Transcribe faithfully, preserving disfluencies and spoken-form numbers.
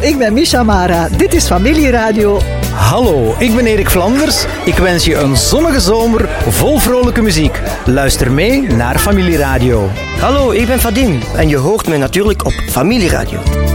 ik ben Misha Mara. Dit is Familieradio. Hallo, ik ben Erik Vlanders. Ik wens je een zonnige zomer vol vrolijke muziek. Luister mee naar Familieradio. Hallo, ik ben Vadim en je hoort mij natuurlijk op Familieradio.